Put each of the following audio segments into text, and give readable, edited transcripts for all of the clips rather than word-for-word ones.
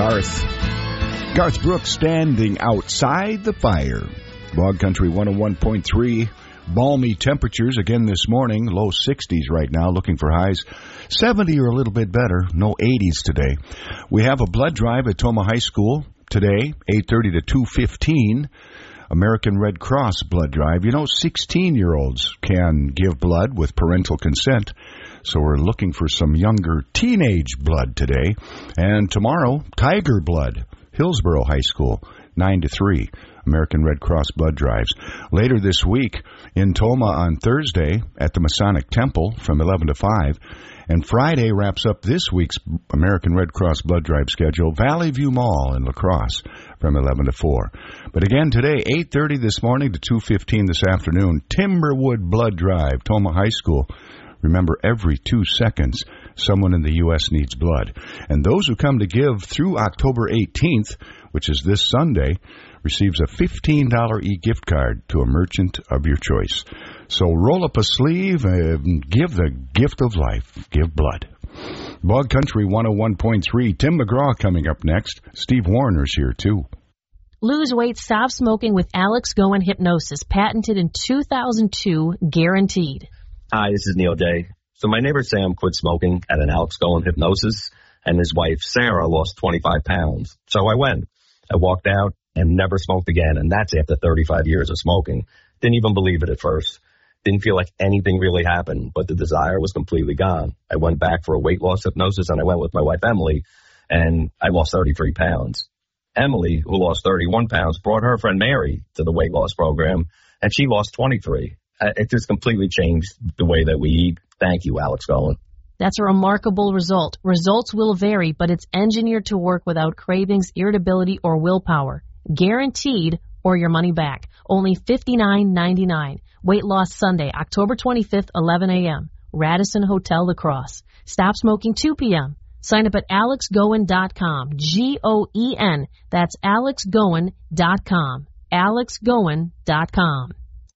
Garth Brooks standing outside the fire. Bog Country 101.3. Balmy temperatures again this morning. Low 60s right now. Looking for highs 70 or a little bit better. No 80s today. We have a blood drive at Tomah High School today, 8:30 to 2:15. American Red Cross blood drive. You know, 16-year-olds can give blood with parental consent. So we're looking for some younger teenage blood today. And tomorrow, Tiger Blood, Hillsborough High School, 9 to 3. American Red Cross blood drives. Later this week in Tomah on Thursday at the Masonic Temple from 11 to 5. And Friday wraps up this week's American Red Cross blood drive schedule, Valley View Mall in La Crosse from 11 to 4. But again today, 8:30 this morning to 2:15 this afternoon, Timberwood blood drive, Tomah High School. Remember, every 2 seconds, someone in the U.S. needs blood. And those who come to give through October 18th, which is this Sunday, receives a $15 e-gift card to a merchant of your choice. So roll up a sleeve and give the gift of life. Give blood. Bog Country 101.3. Tim McGraw coming up next. Steve Warner's here, too. Lose weight, stop smoking with Alex Goen Hypnosis. Patented in 2002, guaranteed. Hi, this is Neil Day. So my neighbor Sam quit smoking at an Alex Goen Hypnosis, and his wife Sarah lost 25 pounds. So I went. I walked out and never smoked again, and that's after 35 years of smoking. Didn't even believe it at first. Didn't feel like anything really happened, but the desire was completely gone. I went back for a weight loss hypnosis, and I went with my wife Emily, and I lost 33 pounds. Emily, who lost 31 pounds, brought her friend Mary to the weight loss program, and she lost 23. It just completely changed the way that we eat. Thank you, Alex Goen. That's a remarkable result. Results will vary, but it's engineered to work without cravings, irritability, or willpower. Guaranteed, or your money back. Only $59.99. Weight Loss Sunday, October 25th, 11 a.m. Radisson Hotel, La Crosse. Stop smoking 2 p.m. Sign up at alexgoen.com. G-O-E-N. That's alexgoen.com. alexgoen.com.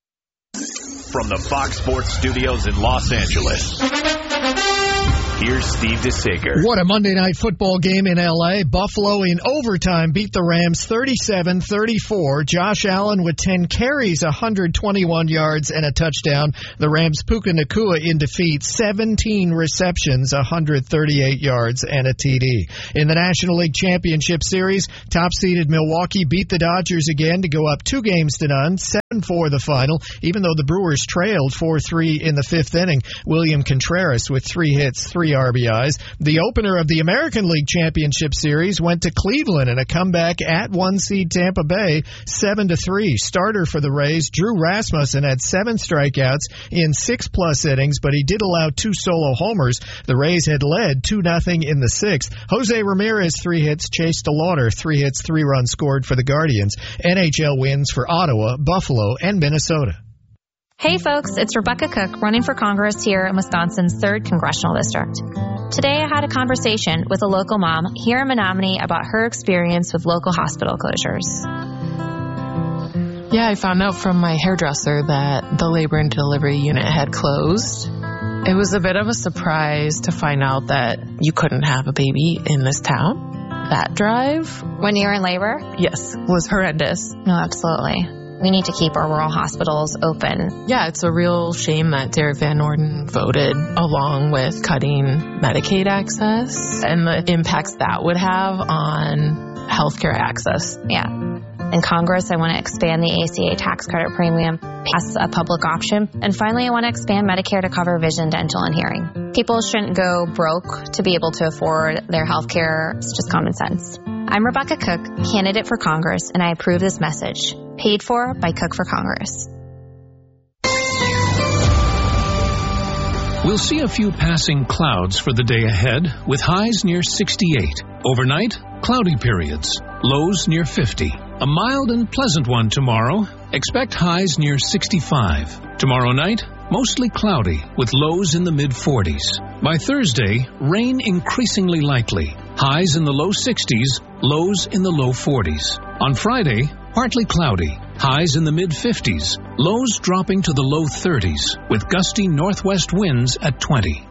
From the Fox Sports Studios in Los Angeles, here's Steve DeSager. What a Monday Night Football game in L.A. Buffalo in overtime beat the Rams 37-34. Josh Allen with 10 carries, 121 yards, and a touchdown. The Rams' Puka Nacua in defeat, 17 receptions, 138 yards, and a TD. In the National League Championship Series, top-seeded Milwaukee beat the Dodgers again to go up 2-0, 7-4 the final, even though the Brewers trailed 4-3 in the fifth inning. William Contreras with 3 hits, 3 RBIs. The opener of the American League Championship Series went to Cleveland in a comeback at 1-seed Tampa Bay, 7-3. Starter for the Rays, Drew Rasmussen, had 7 strikeouts in 6+ innings, but he did allow 2 solo homers. The Rays had led 2-0 in the 6th. Jose Ramirez, 3 hits. Chase DeLauder, 3 hits, 3 runs scored for the Guardians. NHL wins for Ottawa, Buffalo, and Minnesota. Hey folks, it's Rebecca Cook running for Congress here in Wisconsin's 3rd Congressional District. Today I had a conversation with a local mom here in Menominee about her experience with local hospital closures. Yeah, I found out from my hairdresser that the labor and delivery unit had closed. It was a bit of a surprise to find out that you couldn't have a baby in this town. That drive, When you're in labor? yes, was horrendous. No, absolutely. We need to keep our rural hospitals open. Yeah, it's a real shame that Derek Van Orden voted along with cutting Medicaid access and the impacts that would have on healthcare access. Yeah. In Congress, I want to expand the ACA tax credit premium, pass a public option, and finally I want to expand Medicare to cover vision, dental, and hearing. People shouldn't go broke to be able to afford their health care. It's just common sense. I'm Rebecca Cook, candidate for Congress, and I approve this message. Paid for by Cook for Congress. We'll see a few passing clouds for the day ahead, with highs near 68. Overnight, cloudy periods, lows near 50. A mild and pleasant one tomorrow. Expect highs near 65. Tomorrow night, mostly cloudy, with lows in the mid-40s. By Thursday, rain increasingly likely. Highs in the low 60s, lows in the low 40s. On Friday, partly cloudy. Highs in the mid-50s, lows dropping to the low 30s, with gusty northwest winds at 20.